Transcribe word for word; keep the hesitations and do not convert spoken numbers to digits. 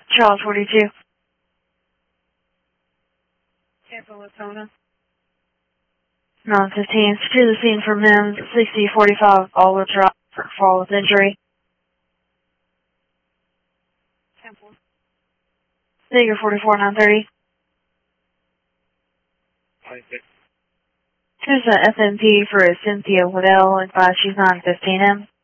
Charles forty-two. Tampa, Latona. nine fifteen. To the scene for Mims, sixty forty-five, all-wheel drive, for fall with injury. Temple. Figure forty-four, nine thirty. Here's the F M P for Cynthia Waddell, advised she's nine fifteen M.